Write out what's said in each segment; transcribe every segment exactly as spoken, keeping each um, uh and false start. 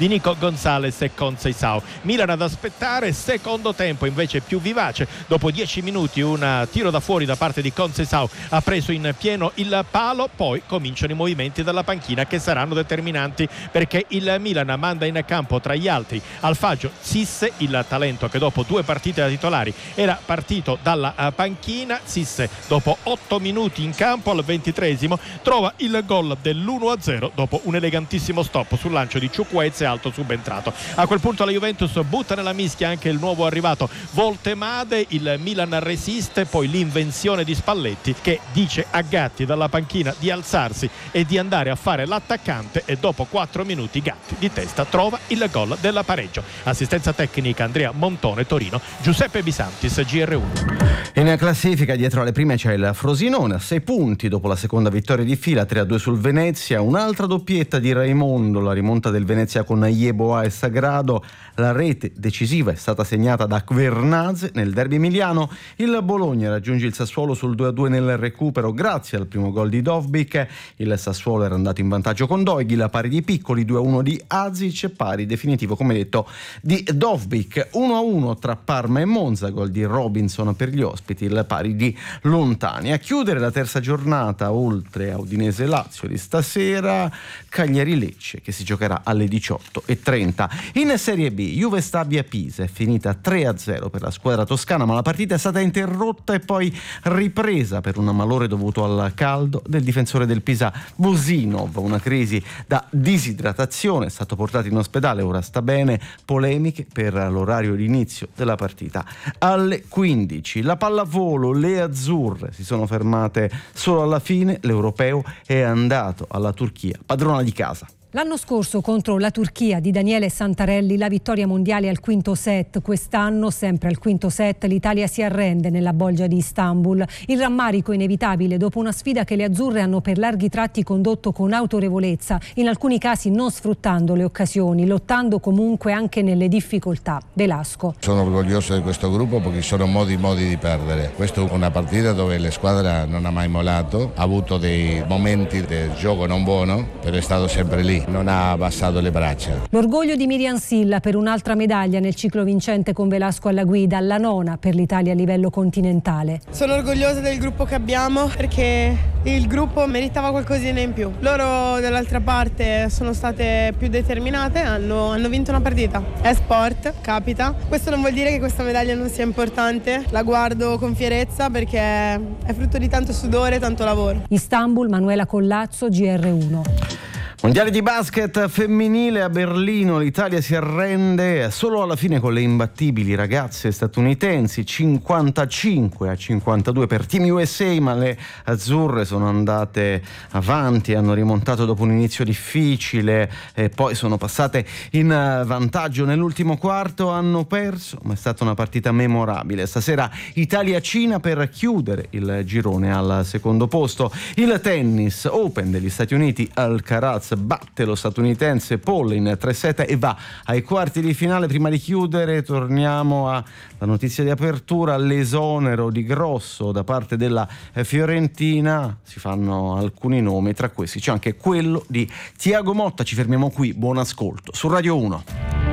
di Nico Gonzalez e Conceição. Milan ad aspettare, secondo tempo invece più vivace. Dopo dieci minuti un tiro da fuori da parte di Conceição ha preso in pieno il palo, poi cominciano i movimenti dalla panchina che saranno determinanti, perché il Milan manda in campo tra gli altri Alfagio Cisse, il talento che dopo due partite da titolari era partito dalla panchina. Cisse dopo otto minuti in campo al ventitreesimo trova il gol dell'uno a zero dopo un elegantissimo stop sul lancio di Chukwueze, alto subentrato. A quel punto la Juventus butta nella mischia anche il nuovo arrivato Voltemade, il Milan resiste, poi l'invenzione di Spalletti che dice a Gatti dalla panchina di alzarsi e di andare a fare l'attaccante, e dopo quattro minuti Gatti di testa trova il gol della pareggio. Assistenza tecnica Andrea Montone, Torino, Giuseppe Bisantis, G R uno. In classifica dietro alle prime c'è il Frosinone a sei punti dopo la seconda vittoria di fila, tre a due sul Venezia. Un'altra doppietta di Raimondo, la rimonta del Venezia con Yeboah e Sagrado. La rete decisiva è stata segnata da Kvernadze nel derby emiliano. Il Bologna raggiunge il Sassuolo sul due a due nel recupero grazie al primo gol di Dovbyk. Il Sassuolo era andato in vantaggio con Doighi, la pari di Piccoli, due a uno di Azic, pari definitivo come detto di Dovbyk. uno a uno tra Parma e Monza, gol di Robinson per gli ospiti, il pari di Lontani. A chiudere la terza giornata, oltre a Udinese Lazio di stasera, Cagliari Lecce che si giocherà alle diciotto e trenta. In Serie B Juve Stabia Pisa è finita tre a zero per la squadra toscana, ma la partita è stata interrotta e poi ripresa per un malore dovuto al caldo del difensore del Pisa Vosinov, una crisi da disidratazione, è stato portato in ospedale, ora sta bene. Polemiche per l'orario di inizio della partita alle quindici. La pallavolo, le azzurre si sono fermate solo alla fine, l'europeo è andato alla Turchia, padrona di casa. L'anno scorso contro la Turchia di Daniele Santarelli la vittoria mondiale al quinto set. Quest'anno, sempre al quinto set, l'Italia si arrende nella bolgia di Istanbul. Il rammarico inevitabile dopo una sfida che le azzurre hanno per larghi tratti condotto con autorevolezza, in alcuni casi non sfruttando le occasioni, lottando comunque anche nelle difficoltà. Velasco. Sono orgoglioso di questo gruppo perché sono modi modi di perdere. Questa è una partita dove la squadra non ha mai mollato, ha avuto dei momenti del gioco non buono, però è stato sempre lì. Non ha abbassato le braccia. L'orgoglio di Miriam Silla per un'altra medaglia nel ciclo vincente con Velasco alla guida, la nona per l'Italia a livello continentale. Sono orgogliosa del gruppo che abbiamo perché il gruppo meritava qualcosina in più. Loro dall'altra parte sono state più determinate, hanno, hanno vinto una partita. È sport, capita. Questo non vuol dire che questa medaglia non sia importante, la guardo con fierezza perché è frutto di tanto sudore e tanto lavoro. Istanbul, Manuela Collazzo, G R uno. Mondiale di basket femminile a Berlino, l'Italia si arrende solo alla fine con le imbattibili ragazze statunitensi, cinquantacinque a cinquantadue per Team U S A, ma le azzurre sono andate avanti, hanno rimontato dopo un inizio difficile e poi sono passate in vantaggio nell'ultimo quarto, hanno perso, ma è stata una partita memorabile. Stasera Italia-Cina per chiudere il girone al secondo posto. Il tennis Open degli Stati Uniti, Alcaraz batte lo statunitense Paul in tre set e va ai quarti di finale. Prima di chiudere torniamo alla notizia di apertura, l'esonero di Grosso da parte della Fiorentina, si fanno alcuni nomi, tra questi c'è anche quello di Thiago Motta. Ci fermiamo qui, buon ascolto su Radio uno.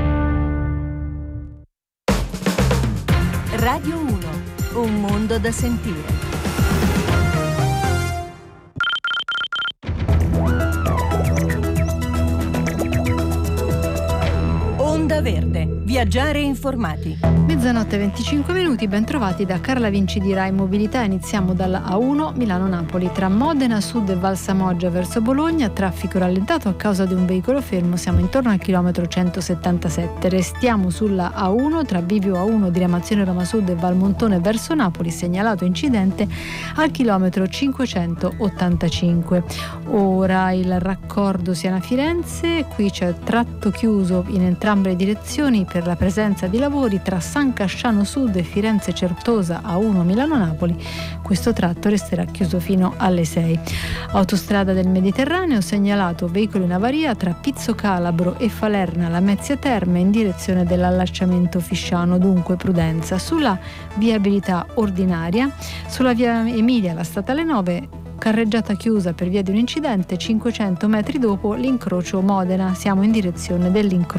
Radio uno, un mondo da sentire. Onda Verde, viaggiare informati. Mezzanotte e venticinque minuti, ben trovati da Carla Vinci di Rai Mobilità. Iniziamo dalla A uno Milano-Napoli. Tra Modena Sud e Valsamoggia verso Bologna, traffico rallentato a causa di un veicolo fermo, siamo intorno al chilometro centosettantasette. Restiamo sulla A uno tra Bivio A uno diramazione Roma Sud e Valmontone verso Napoli, segnalato incidente al chilometro cinquecentottantacinque. Ora il raccordo Siena-Firenze, qui c'è tratto chiuso in entrambe le direzioni per la presenza di lavori tra San Casciano Sud e Firenze Certosa A uno Milano-Napoli. Questo tratto resterà chiuso fino alle sei. Autostrada del Mediterraneo, segnalato veicolo in avaria tra Pizzo Calabro e Falerna Lamezia Terme in direzione dell'allacciamento Fisciano, dunque prudenza. Sulla viabilità ordinaria, sulla via Emilia la statale nove, carreggiata chiusa per via di un incidente, cinquecento metri dopo l'incrocio Modena, siamo in direzione dell'incrocio